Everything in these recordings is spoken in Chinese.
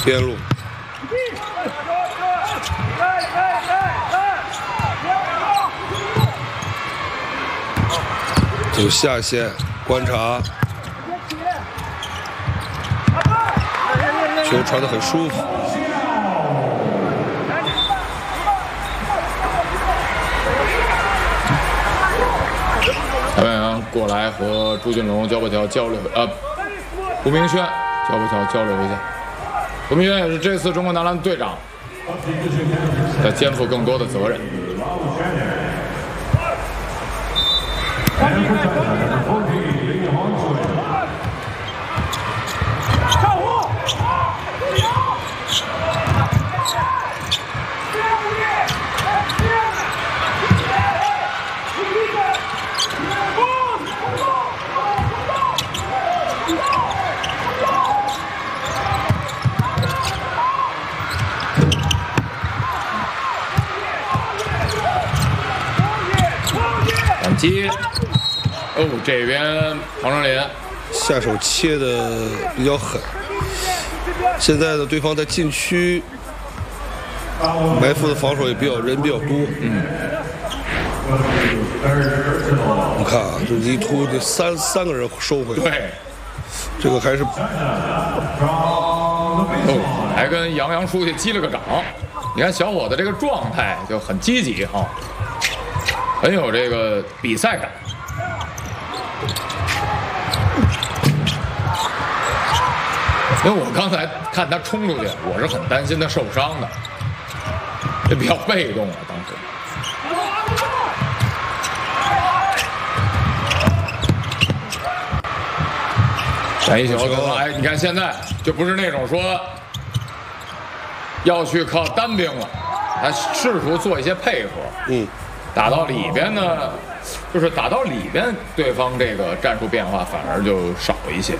边路。走下线观察，球传得很舒服。 小远洋过来和朱俊龙、焦伯桥交流，胡明轩、焦伯桥交流一下。胡明轩也是这次中国男篮队长，在肩负更多的责任。反击，这边黄成林下手切的比较狠。现在呢，对方在禁区埋伏的防守也人比较多。你看啊，这一突这三个人收回来。 对， 这个还是还跟杨书记击了个掌。你看小伙子这个状态就很积极哈，很有这个比赛感。因为我刚才看他冲出去，我是很担心他受伤的，这比较被动啊，当时。闪一球，哎，你看现在就不是那种说要去靠单兵了，他试图做一些配合。打到里边呢，就是打到里边，对方这个战术变化反而就少一些。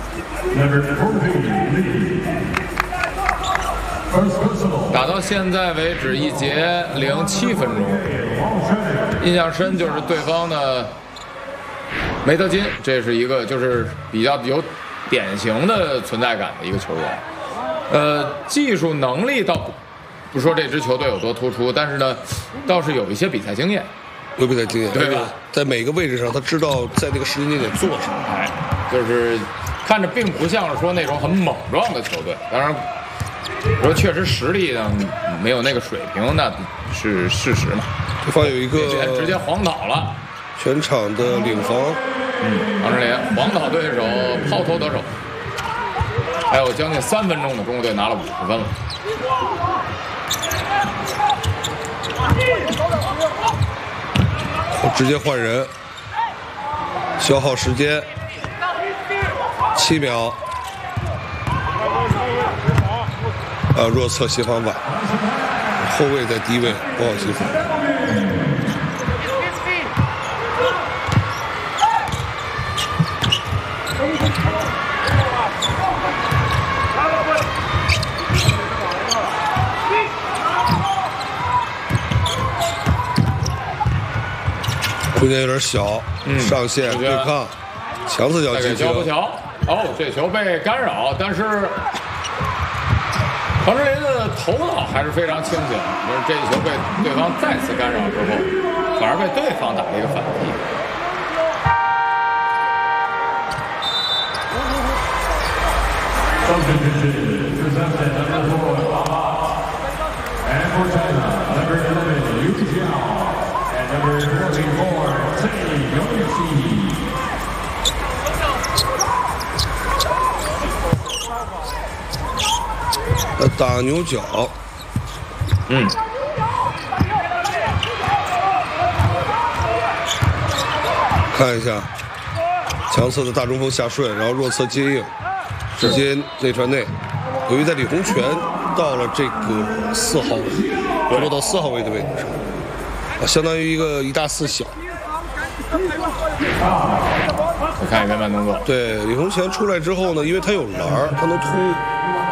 打到现在为止1节07分钟，印象深就是对方呢梅德金，这是一个就是比较有典型的存在感的一个球员。技术能力倒不说这支球队有多突出，但是呢，倒是有一些比赛经验。 有比赛经验， 对吧？ 在每个位置上，他知道在那个时间节点做什么。 哎，就是看着并不像是说那种很莽撞的球队。当然，说确实实力呢没有那个水平，那是事实嘛。 对方有一个直接晃倒了， 全场的领防。 王哲林晃倒对手，抛投得手。还有将近3分钟的中国队拿了50分了。 直接换人，消耗时间7秒。弱侧协防板，后卫在低位，不好协防。空间有点小，上线对抗，强刺脚进球。 焦伯桥，这球被干扰，但是黄志林的头脑还是非常清醒。就是这一球被对方再次干扰之后，反而被对方打了一个反击。 打牛角，看一下，强侧的大中锋下顺，然后弱侧接应，直接内传内。由于在李洪权到了这个4号位，落到4号位的位置上，相当于一大4小。 我看一遍慢动作。 对，李洪权出来之后呢，因为他有篮儿，他能突。